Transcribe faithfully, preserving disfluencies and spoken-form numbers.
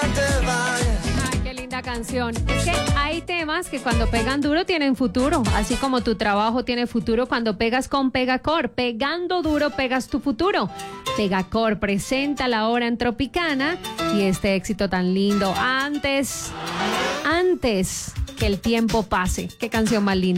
te vayas. Ay, qué linda canción. Es que hay temas que cuando pegan duro tienen futuro, así como tu trabajo tiene futuro cuando pegas con Pegacor. Pegando duro pegas tu futuro. Pegacor presenta la hora en Tropicana y este éxito tan lindo. Antes, antes que el tiempo pase. Qué canción más linda.